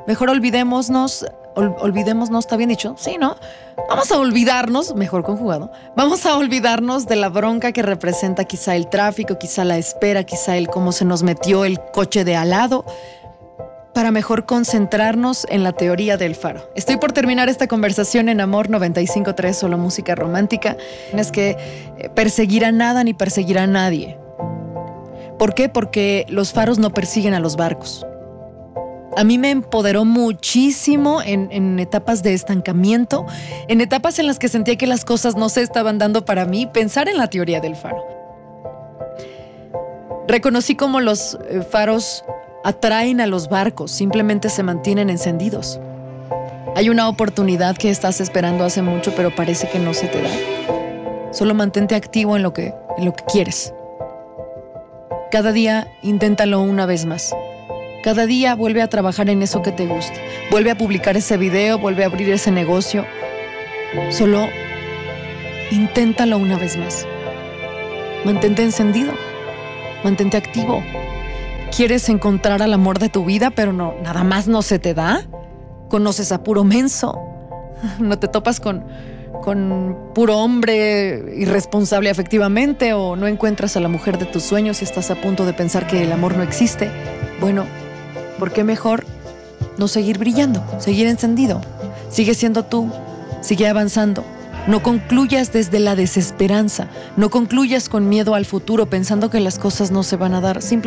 Mejor olvidémonos, ¿está bien dicho? Sí, ¿no? Vamos a olvidarnos, mejor conjugado, vamos a olvidarnos de la bronca que representa quizá el tráfico, quizá la espera, quizá el cómo se nos metió el coche de al lado, para mejor concentrarnos en la teoría del faro. Estoy por terminar esta conversación en Amor 95.3, solo música romántica. Tienes que perseguir a nada ni perseguir a nadie. ¿Por qué? Porque los faros no persiguen a los barcos. A mí me empoderó muchísimo en etapas de estancamiento, en etapas en las que sentía que las cosas no se estaban dando para mí, pensar en la teoría del faro. Reconocí cómo los faros atraen a los barcos, simplemente se mantienen encendidos. Hay una oportunidad que estás esperando hace mucho, pero parece que no se te da. Solo mantente activo en lo que quieres. Cada día inténtalo una vez más. Cada día vuelve a trabajar en eso que te gusta. Vuelve a publicar ese video, vuelve a abrir ese negocio. Solo inténtalo una vez más. Mantente encendido. Mantente activo. ¿Quieres encontrar al amor de tu vida, pero no, nada más no se te da? ¿Conoces a puro menso? ¿No te topas con puro hombre irresponsable afectivamente? ¿O no encuentras a la mujer de tus sueños y estás a punto de pensar que el amor no existe? Bueno, ¿por qué mejor no seguir brillando, seguir encendido? Sigue siendo tú, sigue avanzando. No concluyas desde la desesperanza, no concluyas con miedo al futuro pensando que las cosas no se van a dar. Simplemente